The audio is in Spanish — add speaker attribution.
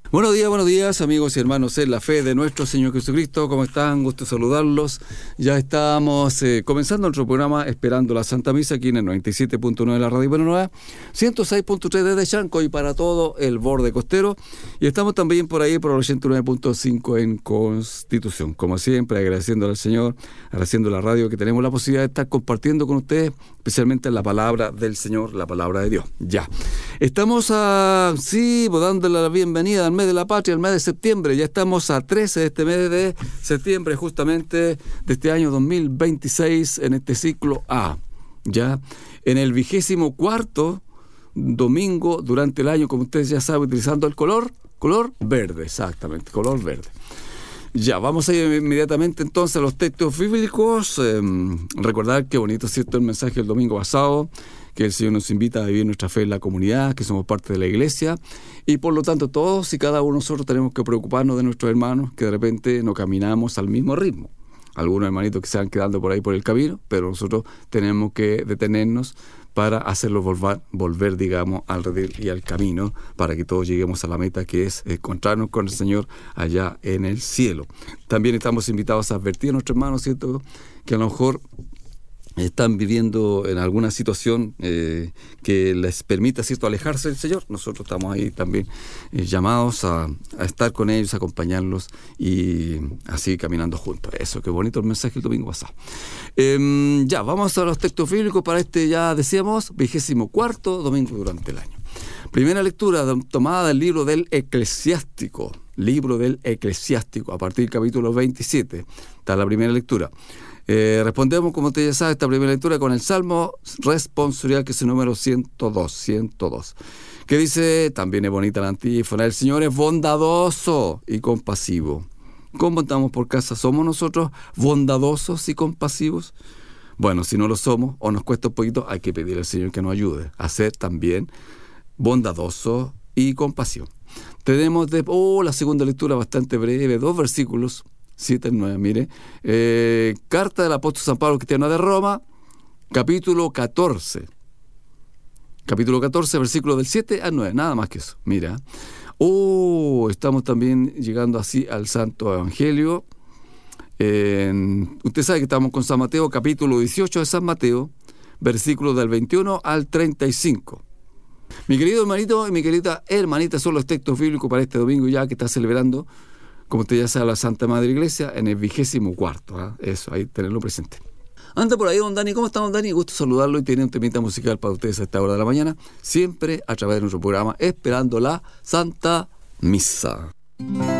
Speaker 1: Buenos días, amigos y hermanos en la fe de nuestro Señor Jesucristo. ¿Cómo están? Gusto saludarlos. Ya estamos comenzando nuestro programa Esperando la Santa Misa aquí en el 97.9 de la Radio Buena Nueva, 106.3 desde Chanco y para todo el borde costero. Y estamos también por ahí por el 89.5 en Constitución. Como siempre, agradeciéndole al Señor, agradeciendo a la radio que tenemos la posibilidad de estar compartiendo con ustedes, especialmente la palabra del Señor, la palabra de Dios. Ya. Estamos dándole la bienvenida al mes de la patria, el mes de septiembre. Ya estamos a 13 de este mes de septiembre, justamente de este año 2026, en este ciclo A. Ya en el 24º domingo durante el año, como ustedes ya saben, utilizando el color verde, exactamente, color verde. Ya, vamos a ir inmediatamente entonces a los textos bíblicos. Recordar qué bonito, ¿cierto?, el mensaje del domingo pasado, que el Señor nos invita a vivir nuestra fe en la comunidad, que somos parte de la iglesia, y por lo tanto todos y cada uno de nosotros tenemos que preocuparnos de nuestros hermanos que de repente no caminamos al mismo ritmo. Algunos hermanitos que se van quedando por ahí por el camino, pero nosotros tenemos que detenernos para hacerlos volver, digamos, al redil y al camino, para que todos lleguemos a la meta, que es encontrarnos con el Señor allá en el cielo. También estamos invitados a advertir a nuestros hermanos, ¿cierto?, que a lo mejor están viviendo en alguna situación que les permita, ¿cierto?, alejarse del Señor. Nosotros estamos ahí también llamados a estar con ellos, a acompañarlos y así caminando juntos. Eso, qué bonito el mensaje el domingo pasado. Ya, vamos a los textos bíblicos para ya decíamos, 24º domingo durante el año. Primera lectura tomada del libro del Eclesiástico, a partir del capítulo 27. Está la primera lectura. Respondemos, como usted ya sabe, esta primera lectura con el Salmo responsorial, que es el número 102, que dice, también es bonita la antífona: el Señor es bondadoso y compasivo. ¿Cómo estamos por casa? ¿Somos nosotros bondadosos y compasivos? Bueno, si no lo somos o nos cuesta un poquito, hay que pedir al Señor que nos ayude a ser también bondadoso y compasivo. Tenemos la segunda lectura bastante breve, 2 versículos, 7 al 9, mire. Carta del apóstol San Pablo cristiano de Roma, capítulo 14, versículos del 7 al 9, nada más que eso, mira. Estamos también llegando así al Santo Evangelio. Usted sabe que estamos con San Mateo, capítulo 18 de San Mateo, versículos del 21 al 35. Mi querido hermanito y mi querida hermanita, son los textos bíblicos para este domingo, ya que está celebrando, como usted ya sabe, la Santa Madre Iglesia en el 24º. Eso, ahí tenerlo presente. Anda por ahí, don Dani. ¿Cómo está, don Dani? Gusto saludarlo y tiene un temita musical para ustedes a esta hora de la mañana, siempre a través de nuestro programa Esperando la Santa Misa.